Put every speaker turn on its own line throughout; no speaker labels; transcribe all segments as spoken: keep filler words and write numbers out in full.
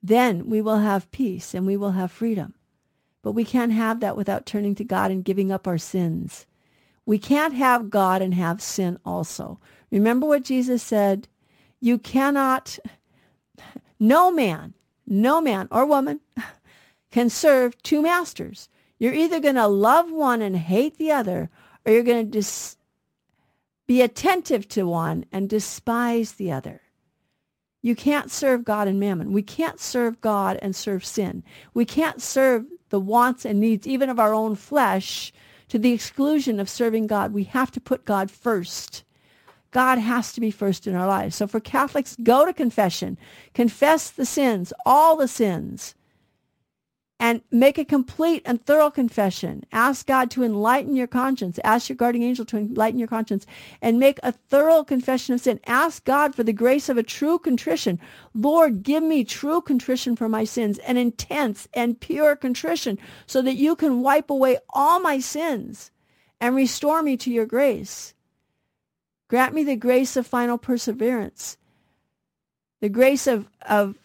then we will have peace and we will have freedom. But we can't have that without turning to God and giving up our sins. We can't have God and have sin also. Remember what Jesus said? You cannot, no man, no man or woman can serve two masters. You're either going to love one and hate the other, or you're going to dis- be attentive to one and despise the other. You can't serve God and mammon. We can't serve God and serve sin. We can't serve the wants and needs, even of our own flesh, to the exclusion of serving God. We have to put God first. God has to be first in our lives. So for Catholics, go to confession. Confess the sins, all the sins, and make a complete and thorough confession. Ask God to enlighten your conscience. Ask your guardian angel to enlighten your conscience and make a thorough confession of sin. Ask God for the grace of a true contrition. Lord, give me true contrition for my sins, an intense and pure contrition, so that you can wipe away all my sins and restore me to your grace. Grant me the grace of final perseverance, the grace of, of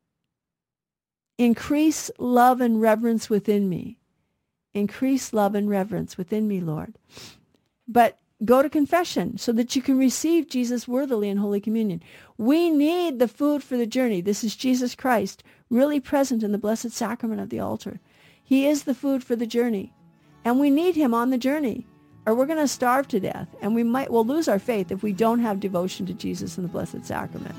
increase love and reverence within me. Increase love and reverence within me, Lord. But go to confession so that you can receive Jesus worthily in Holy Communion. We need the food for the journey. This is Jesus Christ, really present in the Blessed Sacrament of the altar. He is the food for the journey. And we need him on the journey, or we're going to starve to death. And we might we'll lose our faith if we don't have devotion to Jesus in the Blessed Sacrament.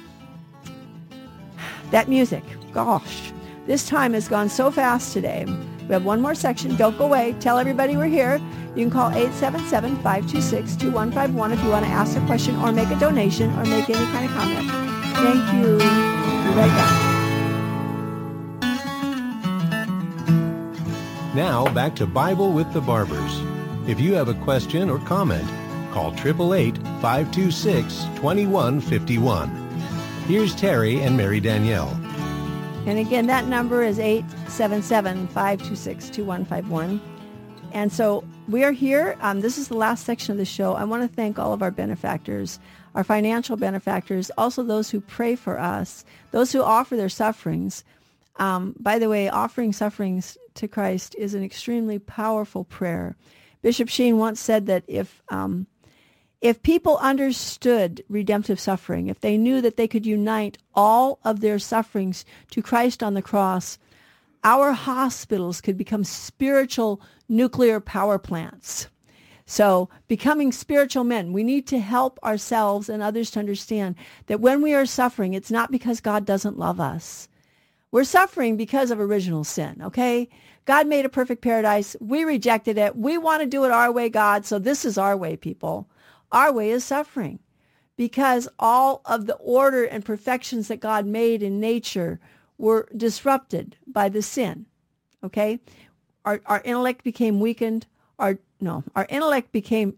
That music, gosh, this time has gone so fast today. We have one more section. Don't go away. Tell everybody we're here. You can call eight seven seven, five two six, two one five one if you want to ask a question or make a donation or make any kind of comment. Thank you. Be right back.
Now back to Bible with the Barbers. If you have a question or comment, call eight eight eight, five two six, two one five one. Here's Terry and Mary Danielle.
And again, that number is eight seven seven, five two six, two one five one. And so we are here. Um, this is the last section of the show. I want to thank all of our benefactors, our financial benefactors, also those who pray for us, those who offer their sufferings. Um, by the way, offering sufferings to Christ is an extremely powerful prayer. Bishop Sheen once said that if um, if people understood redemptive suffering, if they knew that they could unite all of their sufferings to Christ on the cross, our hospitals could become spiritual nuclear power plants. So becoming spiritual men, we need to help ourselves and others to understand that when we are suffering, it's not because God doesn't love us. We're suffering because of original sin, okay? God made a perfect paradise. We rejected it. We want to do it our way, God, so this is our way, people. Our way is suffering because all of the order and perfections that God made in nature were disrupted by the sin, okay? Our, our intellect became weakened. Our no, our intellect became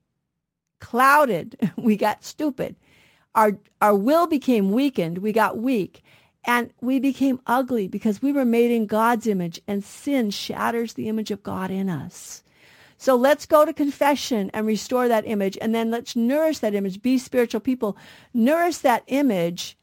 clouded. We got stupid. Our our will became weakened. We got weak. And we became ugly because we were made in God's image, and sin shatters the image of God in us. So let's go to confession and restore that image, and then let's nourish that image. Be spiritual people. Nourish that image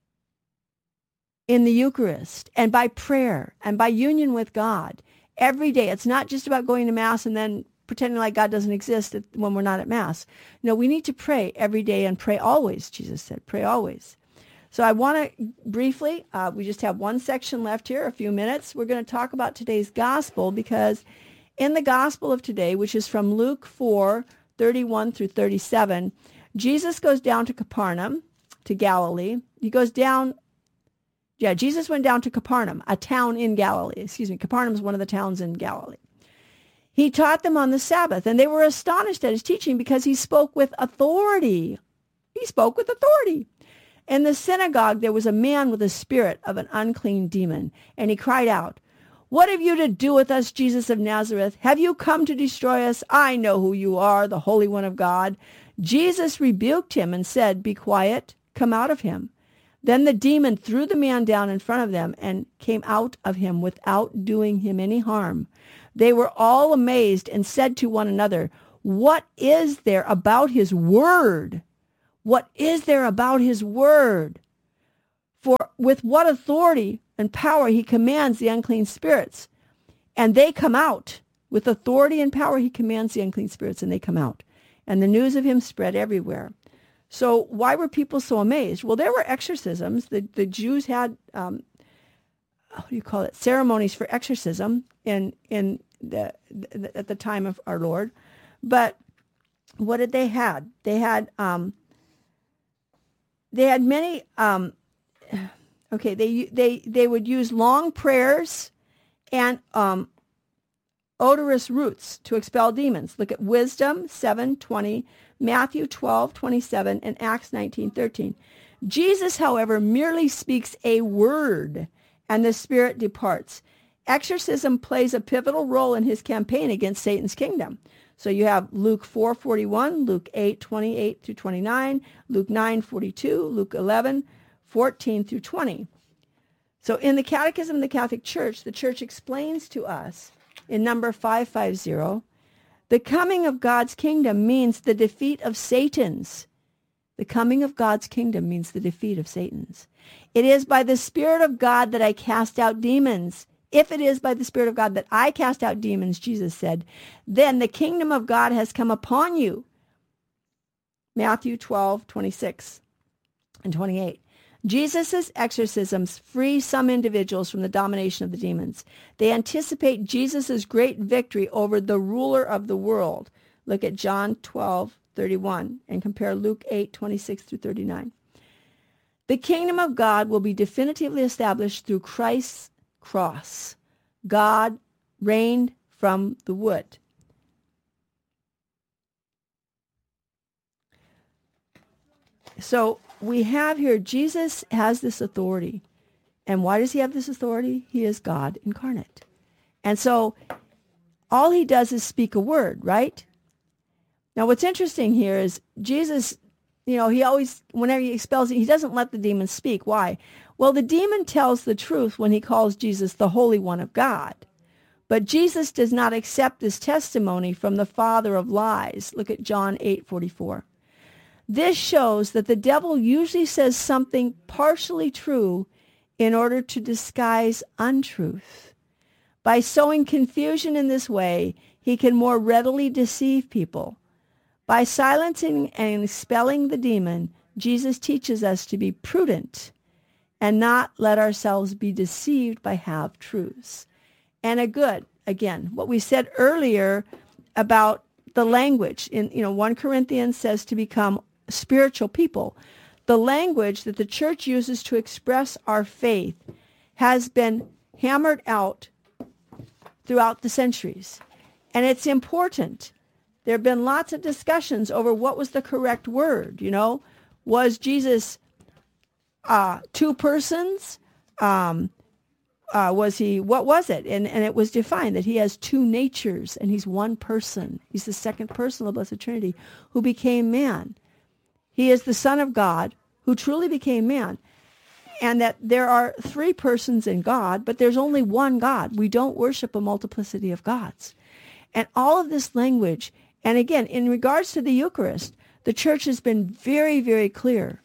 in the Eucharist and by prayer and by union with God every day. It's not just about going to Mass and then pretending like God doesn't exist when we're not at Mass. No, we need to pray every day and pray always, Jesus said. Pray always. So I want to briefly, uh, we just have one section left here, a few minutes. We're going to talk about today's gospel, because in the gospel of today, which is from Luke four, thirty-one through thirty-seven, Jesus goes down to Capernaum, to Galilee. He goes down, yeah, Jesus went down to Capernaum, a town in Galilee. Excuse me, Capernaum is one of the towns in Galilee. He taught them on the Sabbath, and they were astonished at his teaching because he spoke with authority. He spoke with authority. In the synagogue, there was a man with a spirit of an unclean demon, and he cried out, "What have you to do with us, Jesus of Nazareth? Have you come to destroy us? I know who you are, the Holy One of God." Jesus rebuked him and said, "Be quiet, come out of him." Then the demon threw the man down in front of them and came out of him without doing him any harm. They were all amazed and said to one another, "What is there about his word? What is there about his word? For with what authority and power he commands the unclean spirits. And they come out. With authority and power he commands the unclean spirits, and they come out. And the news of him spread everywhere. So why were people so amazed? Well, there were exorcisms. The, the Jews had, um, what do you call it, ceremonies for exorcism in, in the, the, at the time of our Lord. But what did they had? They had, um, they had many, um, okay, they, they, they would use long prayers and um, odorous roots to expel demons. Look at Wisdom seven twenty, Matthew twelve twenty-seven, and Acts nineteen thirteen. Jesus, however, merely speaks a word, and the spirit departs. Exorcism plays a pivotal role in his campaign against Satan's kingdom. So you have Luke four forty-one, Luke eight twenty-eight through twenty-nine, Luke nine forty-two, Luke eleven fourteen through twenty. So in the Catechism of the Catholic Church, the Church explains to us in number five fifty, the coming of God's kingdom means the defeat of Satan's. The coming of God's kingdom means the defeat of Satan's. It is by the Spirit of God that I cast out demons. If it is by the Spirit of God that I cast out demons, Jesus said, then the kingdom of God has come upon you. Matthew twelve twenty-six and twenty-eight. Jesus' exorcisms free some individuals from the domination of the demons. They anticipate Jesus' great victory over the ruler of the world. Look at John twelve thirty-one and compare Luke eight twenty-six through thirty-nine. The kingdom of God will be definitively established through Christ's cross. God reigned from the wood. So we have here, Jesus has this authority. And why does he have this authority? He is God incarnate. And so all he does is speak a word, right? Now what's interesting here is Jesus, you know, he always, whenever he expels it, he doesn't let the demon speak. Why? Well, the demon tells the truth when he calls Jesus the Holy One of God. But Jesus does not accept this testimony from the father of lies. Look at John eight forty-four. This shows that the devil usually says something partially true in order to disguise untruth. By sowing confusion in this way, he can more readily deceive people. By silencing and expelling the demon, Jesus teaches us to be prudent and not let ourselves be deceived by half-truths. And a good, again, what we said earlier about the language. In, you know, First Corinthians says to become spiritual people. The language that the church uses to express our faith has been hammered out throughout the centuries. And it's important. There have been lots of discussions over what was the correct word, you know. Was Jesus uh, two persons? Um, uh, was he, what was it? And, and it was defined that he has two natures and he's one person. He's the second person of the Blessed Trinity who became man. He is the Son of God who truly became man. And that there are three persons in God, but there's only one God. We don't worship a multiplicity of gods. And all of this language, and again, in regards to the Eucharist, the church has been very, very clear.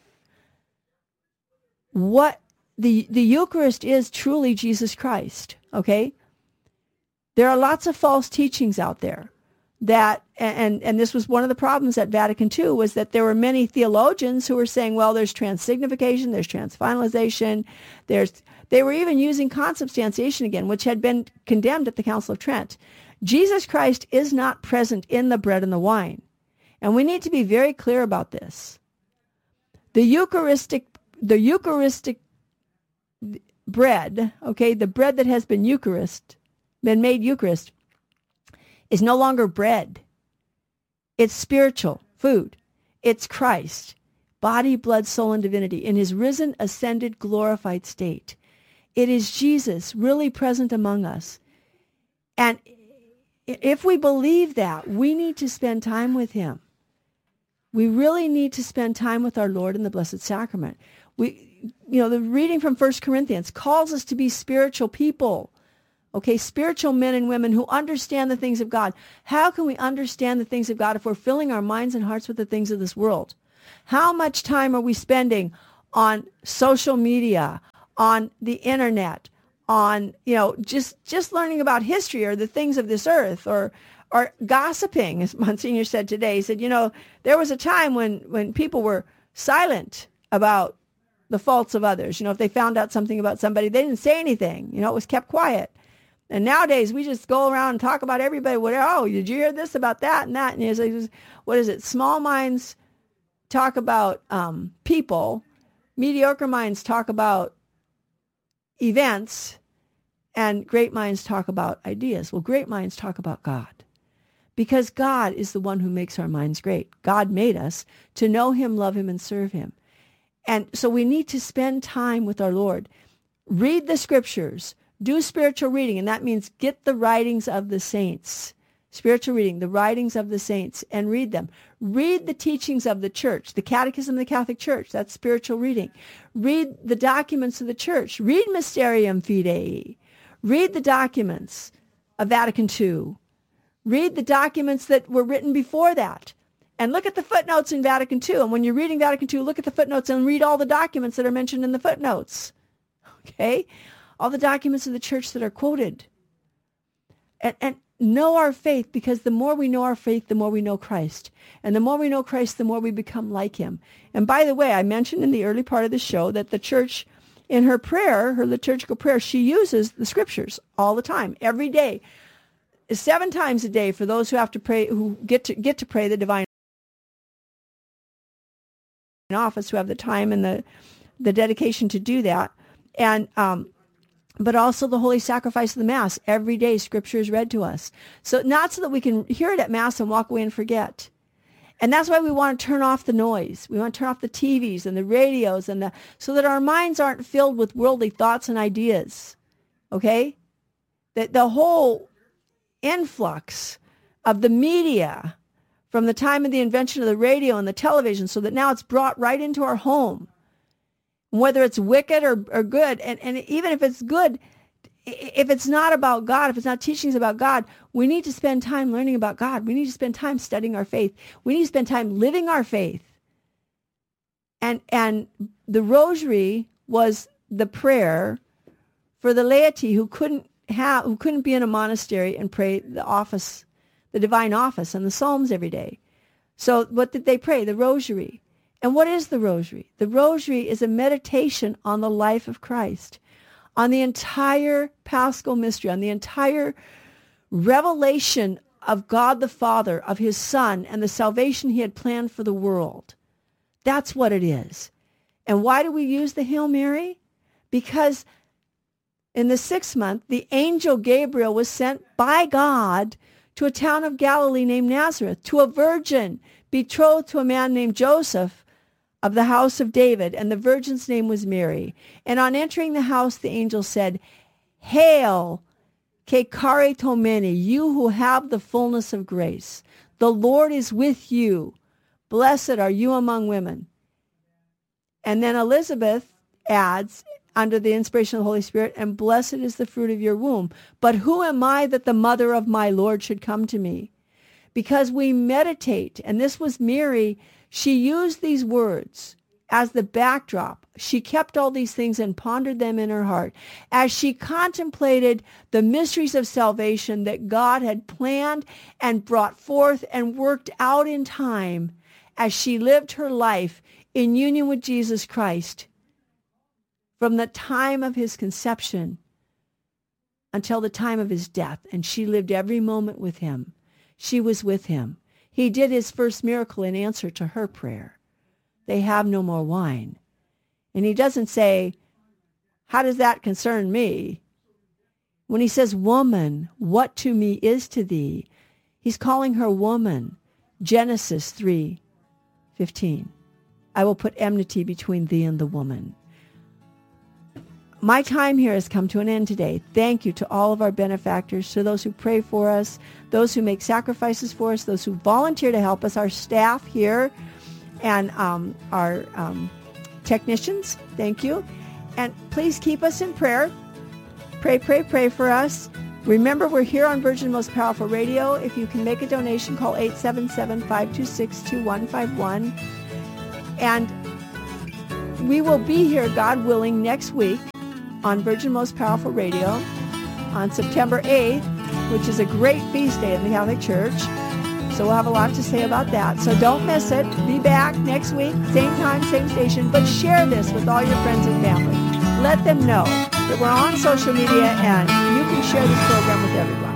What the, the Eucharist is truly Jesus Christ, okay? There are lots of false teachings out there. That, and, and this was one of the problems at Vatican Two, was that there were many theologians who were saying, well, there's transsignification, there's transfinalization, there's, they were even using consubstantiation again, which had been condemned at the Council of Trent. Jesus Christ is not present in the bread and the wine. And we need to be very clear about this. The Eucharistic, the Eucharistic bread, okay, the bread that has been Eucharist, been made Eucharist, is no longer bread. It's spiritual food. It's Christ, body, blood, soul, and divinity in his risen, ascended, glorified state. It is Jesus really present among us. And if we believe that, we need to spend time with him. We really need to spend time with our Lord in the Blessed Sacrament. We, you know, the reading from First Corinthians calls us to be spiritual people. Okay, spiritual men and women who understand the things of God. How can we understand the things of God if we're filling our minds and hearts with the things of this world? How much time are we spending on social media, on the internet, on, you know, just, just learning about history or the things of this earth, or or gossiping, as Monsignor said today. He said, you know, there was a time when, when people were silent about the faults of others. You know, if they found out something about somebody, they didn't say anything. You know, it was kept quiet. And nowadays, we just go around and talk about everybody. What, oh, did you hear this about that and that? And he's like, what is it? Small minds talk about um, people. Mediocre minds talk about events. And great minds talk about ideas. Well, great minds talk about God. Because God is the one who makes our minds great. God made us to know him, love him, and serve him. And so we need to spend time with our Lord. Read the scriptures. Do spiritual reading. And that means get the writings of the saints. Spiritual reading, the writings of the saints, and read them. Read the teachings of the church, the Catechism of the Catholic Church. That's spiritual reading. Read the documents of the church. Read Mysterium Fidei. Read the documents of Vatican Two. Read the documents that were written before that. And look at the footnotes in Vatican Two. And when you're reading Vatican Two, look at the footnotes and read all the documents that are mentioned in the footnotes. Okay? All the documents of the church that are quoted. And, and know our faith, because the more we know our faith, the more we know Christ. And the more we know Christ, the more we become like him. And by the way, I mentioned in the early part of the show that the church, in her prayer, her liturgical prayer, she uses the scriptures all the time, every day. Seven times a day for those who have to pray, who get to get to pray the divine office, who have the time and the the dedication to do that, and um, but also the holy sacrifice of the Mass. Every day, Scripture is read to us. So not so that we can hear it at Mass and walk away and forget. And that's why we want to turn off the noise. We want to turn off the T Vs and the radios, and the so that our minds aren't filled with worldly thoughts and ideas. Okay, that the whole influx of the media from the time of the invention of the radio and the television, so that now it's brought right into our home, whether it's wicked or, or good. And, and even if it's good, if it's not about God, if it's not teachings about God, we need to spend time learning about God. We need to spend time studying our faith. We need to spend time living our faith. And, and the rosary was the prayer for the laity who couldn't have, who couldn't be in a monastery and pray the office, the divine office and the Psalms every day. So what did they pray? The rosary. And what is the rosary? The rosary is a meditation on the life of Christ, on the entire Paschal mystery, on the entire revelation of God the Father, of his Son, and the salvation he had planned for the world. That's what it is. And why do we use the Hail Mary? Because in the sixth month, the angel Gabriel was sent by God to a town of Galilee named Nazareth, to a virgin betrothed to a man named Joseph of the house of David, and the virgin's name was Mary. And on entering the house, the angel said, "Hail, que caritomene, you who have the fullness of grace. The Lord is with you. Blessed are you among women." And then Elizabeth adds, under the inspiration of the Holy Spirit, "And blessed is the fruit of your womb. But who am I that the mother of my Lord should come to me?" Because we meditate, and this was Mary, she used these words as the backdrop. She kept all these things and pondered them in her heart as she contemplated the mysteries of salvation that God had planned and brought forth and worked out in time as she lived her life in union with Jesus Christ from the time of his conception until the time of his death. And she lived every moment with him. She was with him. He did his first miracle in answer to her prayer. They have no more wine. And he doesn't say, how does that concern me? When he says, "Woman, what to me is to thee?" he's calling her woman. Genesis three fifteen. "I will put enmity between thee and the woman." My time here has come to an end today. Thank you to all of our benefactors, to those who pray for us, those who make sacrifices for us, those who volunteer to help us, our staff here, and um, our um, technicians. Thank you. And please keep us in prayer. Pray, pray, pray for us. Remember, we're here on Virgin Most Powerful Radio. If you can make a donation, call eight seven seven, five two six, two one five one. And we will be here, God willing, next week on Virgin Most Powerful Radio on September eighth, which is a great feast day in the Catholic Church. So we'll have a lot to say about that. So don't miss it. Be back next week, same time, same station. But share this with all your friends and family. Let them know that we're on social media and you can share this program with everyone.